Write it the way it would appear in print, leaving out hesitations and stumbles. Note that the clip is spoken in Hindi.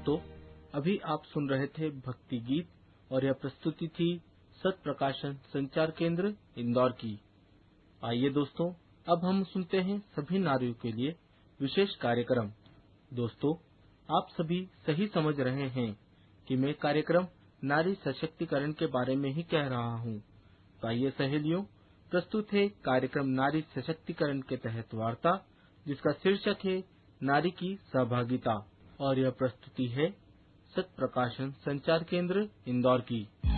दोस्तों, अभी आप सुन रहे थे भक्ति गीत और यह प्रस्तुति थी सत प्रकाशन संचार केंद्र इंदौर की। आइए दोस्तों, अब हम सुनते हैं सभी नारियों के लिए विशेष कार्यक्रम। दोस्तों, आप सभी सही समझ रहे हैं कि मैं कार्यक्रम नारी सशक्तिकरण के बारे में ही कह रहा हूँ। तो आइए सहेलियों, प्रस्तुत है कार्यक्रम नारी सशक्तिकरण के तहत वार्ता, जिसका शीर्षक है नारी की सहभागिता, और यह प्रस्तुति है सत प्रकाशन संचार केंद्र इंदौर की।